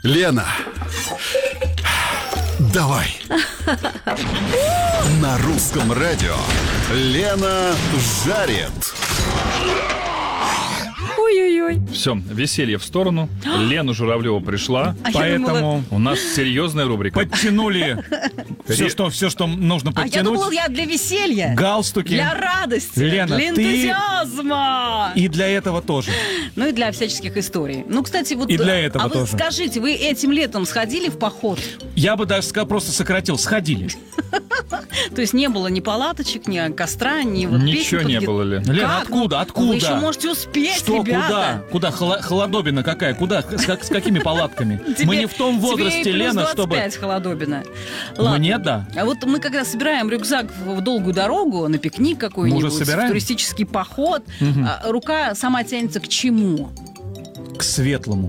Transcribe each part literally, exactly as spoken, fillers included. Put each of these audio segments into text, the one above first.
Лена, давай. На русском радио Лена жарит. Ой-ой-ой. Все, веселье в сторону. Лена Журавлева пришла, А я поэтому думала- у нас серьезная рубрика. Подтянули все, что, все, что нужно А я подтянуть. думала, я для веселья. Галстуки. Для радости. Лена, для ты- энтузиазма. И для этого тоже. Ну и для всяческих историй. Ну, кстати, вот... И для этого а вы тоже. скажите, вы этим летом сходили в поход? Я бы даже ска- просто сократил. Сходили. То есть не было ни палаточек, ни костра, ни вот Ничего песен не каких- было, Лен. Лена, Как? откуда? Ну, Откуда? Вы еще можете успеть, Что, ребята. куда? Куда? Холо- холодобина какая? Куда? С, как- с какими палатками? Тебе- Мы не в том возрасте, тебе и плюс Лена, двадцать чтобы... пять холодобина. Ладно. Мне да. А вот мы когда собираем рюкзак в в долгую дорогу, на пикник какой-нибудь, Мы уже собираем? в туристический поход, а, рука сама тянется к чему? К светлому.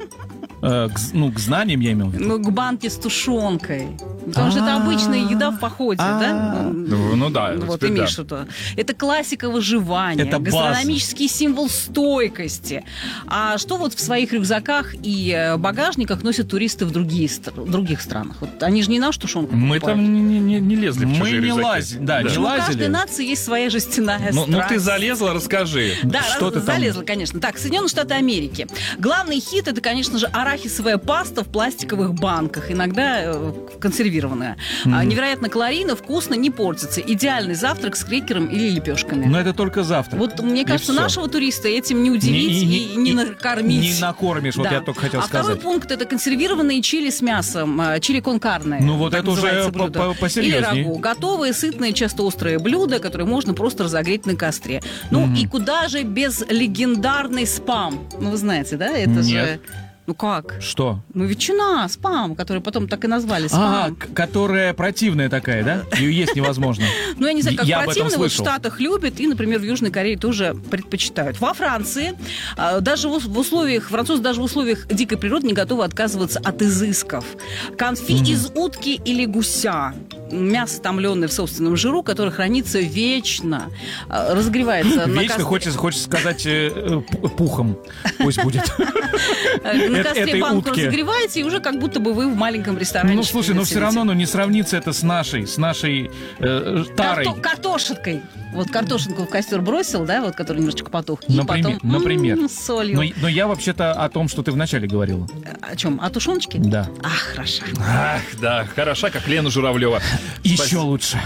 Э, к з- ну, к знаниям я имел в виду. Ну, к банке с тушенкой. Потому что это обычная еда в походе, да? Ну, ну да, Ну, Вот теперь имеешь да. что-то. Это классика выживания, Это база. гастрономический символ стойкости. А что вот в своих рюкзаках и э, багажниках носят туристы в другие, стр- других странах? Вот они же не нашу тушенку Мы покупают. там не, не- не лезли в Мы чужие не рюкзаки. лазим, да, не Ну, у лазили. каждой нации есть своя жестяная Ну, ну, ты страсть. залезла, расскажи. Да, Что раз- ты там? залезла, конечно. Так, Соединенные Штаты Америки. Главный хит — это, конечно же, арахисовая паста в пластиковых банках, иногда э, консервированная. А, невероятно калорийно, вкусно, не портится. Идеальный завтрак с крекером или лепешками. Но это только завтра. Вот мне кажется, всё. нашего туриста этим не удивить Не- и не- не, не- накормить. не накормишь, вот я только хотел а сказать. второй пункт — это консервированные чили с мясом, э, чили кон карне. Ну, вот так это уже называется по- блюдо. по- посерьезней. Или рагу. Готовые, сытные, часто острые блюда, которые можно просто разогреть на костре. Ну и куда же без легендарный спам? Ну вы знаете, да? Это Нет. же... Ну как? Что? Ну ветчина, спам, который потом так и назвали А, спам. к- которая противная такая, да? Ее есть невозможно. Ну, я не знаю, как Я об этом противно, вот в слышал. Штатах любят, и, например, в Южной Корее тоже предпочитают. Во Франции а, даже в, в условиях, французы даже в условиях дикой природы не готовы отказываться от изысков. Конфи из утки или гуся. Мясо, томленное в собственном жиру, которое хранится вечно, а, разогревается на Вечно костре. хочется, хочется сказать э, э, п- пухом. Пусть будет. На э- костре этой банку утки. разогреваете, и уже как будто бы вы в маленьком ресторане. Ну, слушай, но все равно ну, не сравнится это с нашей, с нашей э, тарой. Карто- картошинкой. Вот картошинку в костер бросил, да, вот, который немножечко потух. И Например, потом например. м-м, с солью. Но, но я вообще-то о том, что ты вначале говорила. О чем? О тушеночке? Да. Ах, хорошо. Ах, да, хороша, как Лена Журавлева. Еще лучше.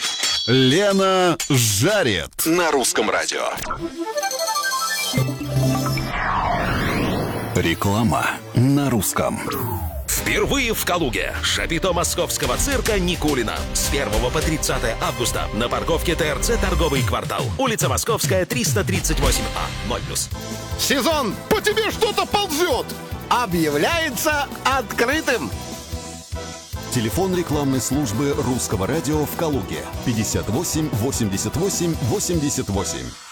Лена жарит. На русском радио. Реклама на русском. Впервые в Калуге. Шапито московского цирка Никулина. С первого по тридцатое августа на парковке ТРЦ «Торговый квартал». Улица Московская, триста тридцать восемь А. ноль плюс. Сезон «По тебе что-то ползет» объявляется открытым. Телефон рекламной службы русского радио в Калуге. пятьдесят восемь восемьдесят восемь восемьдесят восемь.